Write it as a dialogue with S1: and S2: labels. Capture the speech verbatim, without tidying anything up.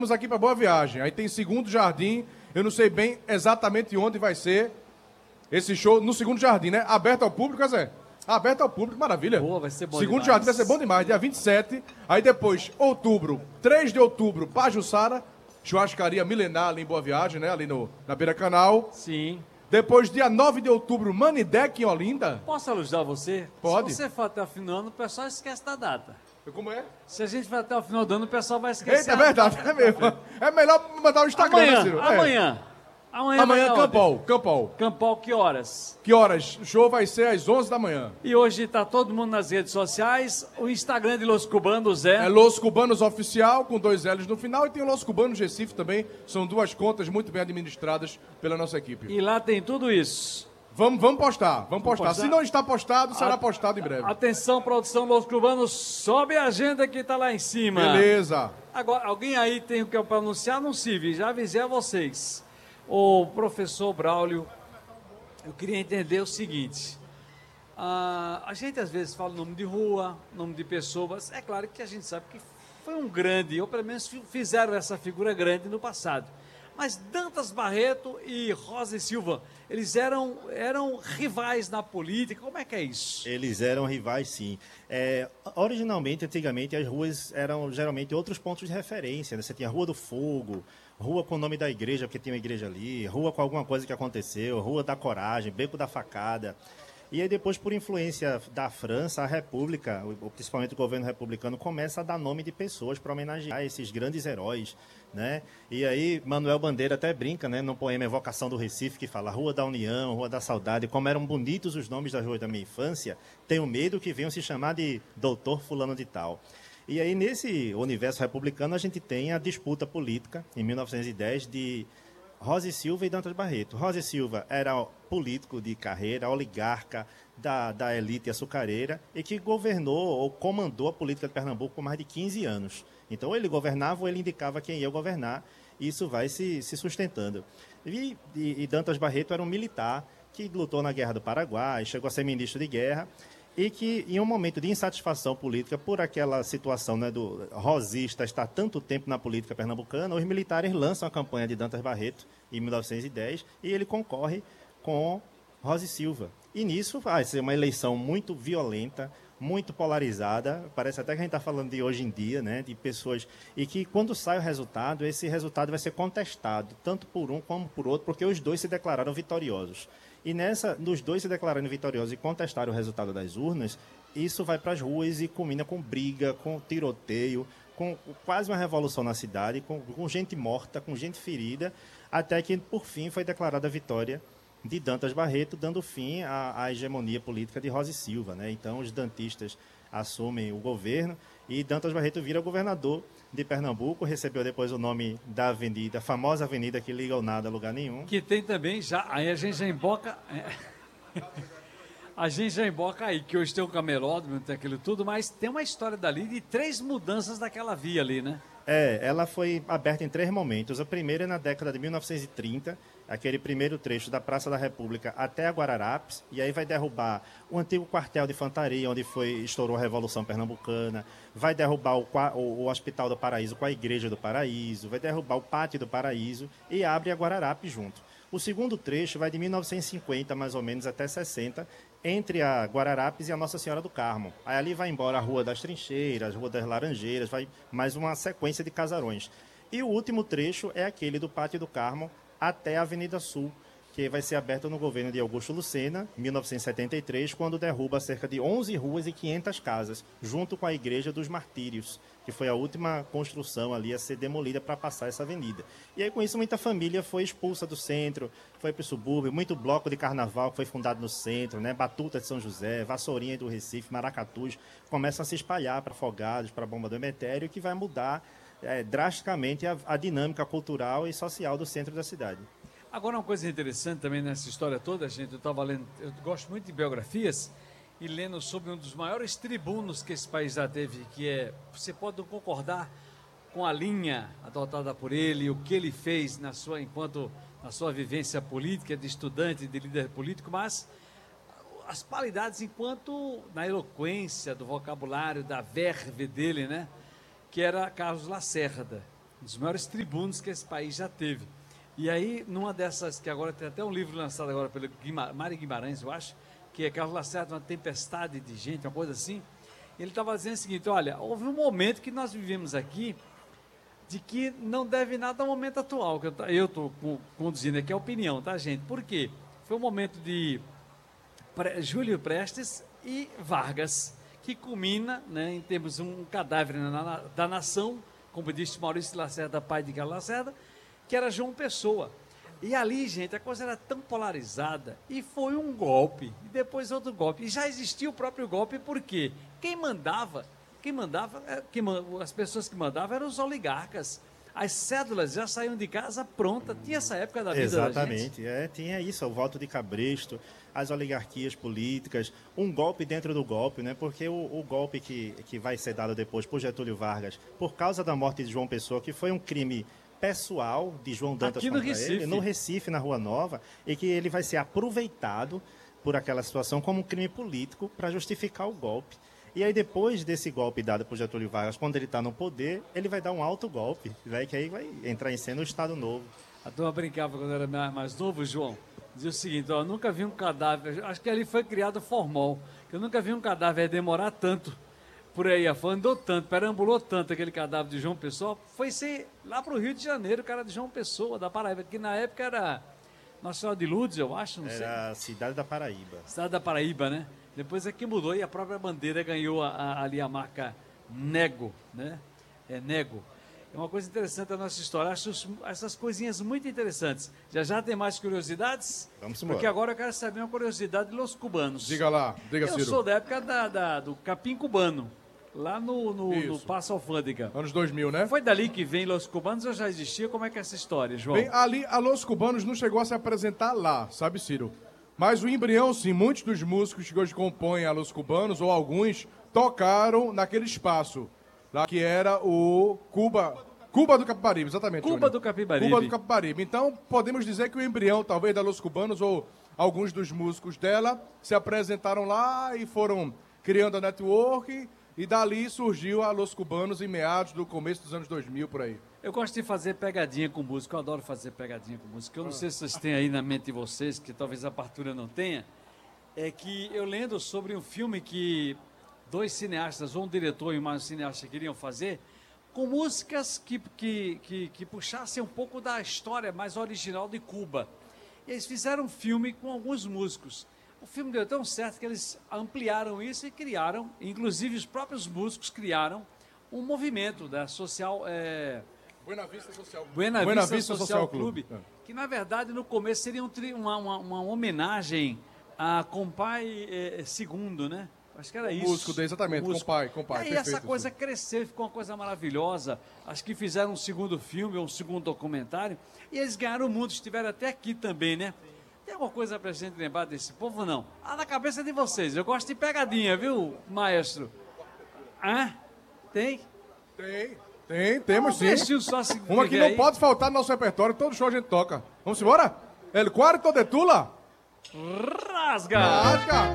S1: Vamos aqui para Boa Viagem. Aí tem Segundo Jardim. Eu não sei bem exatamente onde vai ser esse show no Segundo Jardim, né? Aberto ao público, Zé? Aberto ao público, maravilha.
S2: Boa, vai ser bom
S1: Segundo
S2: demais.
S1: Jardim vai ser bom demais, dia vinte e sete. Aí depois, outubro, três de outubro, Pajuçara, churrascaria milenar ali em Boa Viagem, né? Ali no, na Beira Canal.
S2: Sim.
S1: Depois, dia nove de outubro, Manidec em Olinda.
S2: Posso elogiar você?
S1: Pode.
S2: Se você for até o final do ano, o pessoal esquece da data.
S1: Como é?
S2: Se a gente for até o final do ano, o pessoal vai esquecer.
S1: Eita, é verdade, é mesmo. É melhor mandar o Instagram,
S2: Amanhã,
S1: né, Ciro? É.
S2: amanhã. Amanhã,
S1: Amanhã,
S2: vai
S1: Campol, Campol.
S2: Campol, que horas?
S1: Que horas? O show vai ser às onze da manhã.
S2: E hoje tá todo mundo nas redes sociais. O Instagram de Los Cubanos é...
S1: É Los Cubanos Oficial, com dois L's no final. E tem o Los Cubanos Recife também. São duas contas muito bem administradas pela nossa equipe.
S2: E lá tem tudo isso.
S1: Vamos, vamos postar, vamos postar.
S2: postar?
S1: Se não está postado, será
S2: A-
S1: postado em breve.
S2: Atenção, produção Los Cubanos, sobe a agenda que tá lá em cima.
S1: Beleza.
S2: Agora, alguém aí tem o que eu para anunciar? Anuncie, já avisei a vocês. O professor Braulio, eu queria entender o seguinte. Ah, a gente às vezes fala nome de rua, nome de pessoas. É claro que a gente sabe que foi um grande, ou pelo menos fi- fizeram essa figura grande no passado. Mas Dantas Barreto e Rosa e Silva, eles eram, eram rivais na política. Como é que é isso?
S3: Eles eram rivais, sim. É, originalmente, antigamente, as ruas eram geralmente outros pontos de referência, né? Você tinha Rua do Fogo, rua com o nome da igreja, porque tinha uma igreja ali, rua com alguma coisa que aconteceu, Rua da Coragem, Beco da Facada. E aí depois, por influência da França, a República, o- principalmente o governo republicano, começa a dar nome de pessoas para homenagear esses grandes heróis, né? E aí Manuel Bandeira até brinca, né, no poema Evocação do Recife, que fala Rua da União, Rua da Saudade, como eram bonitos os nomes das ruas da minha infância, tenho medo que venham se chamar de Doutor Fulano de Tal. E aí, nesse universo republicano, a gente tem a disputa política, em mil novecentos e dez, de Rosa e Silva e Dantas Barreto. Rosa e Silva era político de carreira, oligarca da, da elite açucareira e que governou ou comandou a política de Pernambuco por mais de quinze anos. Então, ele governava ou ele indicava quem ia governar, e isso vai se, se sustentando. E, e, e Dantas Barreto era um militar que lutou na Guerra do Paraguai, chegou a ser ministro de guerra, e que, em um momento de insatisfação política por aquela situação, né, do rosista estar tanto tempo na política pernambucana, os militares lançam a campanha de Dantas Barreto, em mil novecentos e dez, e ele concorre com Rosa e Silva. E nisso vai ser uma eleição muito violenta, muito polarizada, parece até que a gente está falando de hoje em dia, né, de pessoas, e que quando sai o resultado, esse resultado vai ser contestado, tanto por um como por outro, porque os dois se declararam vitoriosos. E nessa, nos dois se declarando vitoriosos e contestaram o resultado das urnas, isso vai para as ruas e culmina com briga, com tiroteio, com quase uma revolução na cidade, com, com gente morta, com gente ferida, até que, por fim, foi declarada a vitória de Dantas Barreto, dando fim à, à hegemonia política de Rosa e Silva, né? Então, os dantistas assumem o governo e Dantas Barreto vira governador de Pernambuco, recebeu depois o nome da avenida, a famosa avenida que liga o nada a lugar nenhum.
S2: Que tem também, já, aí a gente já emboca... é. A gente já emboca aí, que hoje tem o camelódromo, tem aquilo tudo, mas tem uma história dali de três mudanças daquela via ali, né?
S3: É, ela foi aberta em três momentos. O primeiro é na década de mil novecentos e trinta, aquele primeiro trecho da Praça da República até a Guararapes, e aí vai derrubar o antigo quartel de infantaria, onde foi, estourou a Revolução Pernambucana, vai derrubar o, qua- o, o Hospital do Paraíso com a Igreja do Paraíso, vai derrubar o Pátio do Paraíso e abre a Guararapes junto. O segundo trecho vai de mil novecentos e cinquenta, mais ou menos, até sessenta, entre a Guararapes e a Nossa Senhora do Carmo. Aí ali vai embora a Rua das Trincheiras, Rua das Laranjeiras, vai mais uma sequência de casarões. E o último trecho é aquele do Pátio do Carmo até a Avenida Sul, que vai ser aberto no governo de Augusto Lucena, em mil novecentos e setenta e três, quando derruba cerca de onze ruas e quinhentas casas, junto com a Igreja dos Martírios, que foi a última construção ali a ser demolida para passar essa avenida. E aí, com isso, muita família foi expulsa do centro, foi para o subúrbio, muito bloco de carnaval que foi fundado no centro, né? Batuta de São José, Vassourinha do Recife, Maracatus, começam a se espalhar para Afogados, para a Bomba do Emetério, que vai mudar é, drasticamente a, a dinâmica cultural e social do centro da cidade.
S2: Agora, uma coisa interessante também nessa história toda, gente, eu estava lendo, eu gosto muito de biografias e lendo sobre um dos maiores tribunos que esse país já teve, que é, você pode não concordar com a linha adotada por ele, o que ele fez na sua, enquanto, na sua vivência política, de estudante, de líder político, mas as qualidades enquanto na eloquência do vocabulário, da verve dele, né, que era Carlos Lacerda. Um dos maiores tribunos que esse país já teve. E aí, numa dessas, que agora tem até um livro lançado agora pelo Guima, Mário Guimarães, eu acho, que é Carlos Lacerda, uma tempestade de gente, uma coisa assim, ele estava dizendo o seguinte, olha, houve um momento que nós vivemos aqui, de que não deve nada ao momento atual, que eu estou conduzindo aqui a opinião, tá, gente? Por quê? Foi um momento de Pre, Júlio Prestes e Vargas, que culmina, né, em termos de um cadáver na, na, da nação, como disse Maurício Lacerda, pai de Carlos Lacerda, que era João Pessoa. E ali, gente, a coisa era tão polarizada, e foi um golpe, e depois outro golpe. E já existia o próprio golpe, porque quem mandava, quem mandava, quem, as pessoas que mandavam eram os oligarcas. As cédulas já saíam de casa pronta. Tinha essa época da vida
S3: Exatamente,
S2: da gente.
S3: é, tinha isso, o voto de cabresto, as oligarquias políticas, um golpe dentro do golpe, né? Porque o, o golpe que, que vai ser dado depois por Getúlio Vargas, por causa da morte de João Pessoa, que foi um crime pessoal de João Dantas
S2: Aqui no
S3: contra
S2: Recife.
S3: ele, no Recife, na Rua Nova, e que ele vai ser aproveitado por aquela situação como um crime político para justificar o golpe. E aí, depois desse golpe dado por Getúlio Vargas, quando ele está no poder, ele vai dar um alto golpe, né, que aí vai entrar em cena o Estado Novo.
S2: A turma brincava quando era mais novo, João. Dizia o seguinte, ó, eu nunca vi um cadáver, acho que ali foi criado formol, que eu nunca vi um cadáver demorar tanto por aí, andou tanto, perambulou tanto aquele cadáver de João Pessoa, foi ser lá para o Rio de Janeiro, o cara de João Pessoa, da Paraíba, que na época era Nossa Senhora de Lourdes, eu acho, não sei.
S3: Era a cidade da Paraíba.
S2: Cidade da Paraíba, né? Depois é que mudou e a própria bandeira ganhou a, a, ali a marca Nego, né? É Nego. É uma coisa interessante da nossa história. Acho essas coisinhas muito interessantes. Já já tem mais curiosidades?
S3: Vamos embora.
S2: Porque agora eu quero saber uma curiosidade de Los Cubanos.
S1: Diga lá, diga,
S2: Eu
S1: Ciro.
S2: sou da época da, da- do Capim Cubano, lá no, no, no
S1: Isso.
S2: Passo Alfândega.
S1: Anos dois mil, né?
S2: Foi dali que vem Los Cubanos ou já existia? Como é que é essa história, João?
S1: Bem, ali, a Los Cubanos não chegou a se apresentar lá, sabe, Ciro? Mas o embrião, sim, muitos dos músicos que hoje compõem a Los Cubanos, ou alguns, tocaram naquele espaço, lá que era o Cuba... Cuba do Capibaribe, exatamente.
S2: Cuba
S1: Júnior.
S2: do Capibaribe.
S1: Cuba do Capibaribe. Então, podemos dizer que o embrião, talvez, da Los Cubanos, ou alguns dos músicos dela, se apresentaram lá e foram criando a network, e dali surgiu a Los Cubanos em meados do começo dos anos dois mil, por aí.
S2: Eu gosto de fazer pegadinha com música, eu adoro fazer pegadinha com música. Eu não sei se vocês têm aí na mente de vocês, que talvez a partura não tenha, é que eu lendo sobre um filme que dois cineastas, ou um diretor e mais um cineasta queriam fazer, com músicas que, que, que, que puxassem um pouco da história mais original de Cuba. E eles fizeram um filme com alguns músicos. O filme deu tão certo que eles ampliaram isso e criaram, inclusive os próprios músicos criaram um movimento da social... É,
S1: Buena Vista Social Clube.
S2: Buena,
S1: Buena
S2: Vista,
S1: Vista
S2: Social,
S1: Social
S2: Clube,
S1: Clube.
S2: que na verdade no começo seria um tri- uma, uma, uma homenagem a Compai eh, segundo, né? Acho que era isso.
S1: músico dele, exatamente,
S2: O músico.
S1: Compai, Compai,
S2: E aí
S1: perfeito,
S2: essa coisa
S1: sim.
S2: cresceu, ficou uma coisa maravilhosa. Acho que fizeram um segundo filme, ou um segundo documentário, e eles ganharam o mundo, estiveram até aqui também, né? Tem alguma coisa pra gente lembrar desse povo, não? Ah, na cabeça de vocês, eu gosto de pegadinha, viu, maestro? Ah, tem?
S1: Tem, tem, temos
S2: Um
S1: sim.
S2: trechinho só se
S1: Uma que
S2: tiver
S1: não
S2: aí.
S1: pode faltar no nosso repertório, todo show a gente toca. Vamos embora? El Quarto de Tula?
S2: Rasga!
S1: Rasga!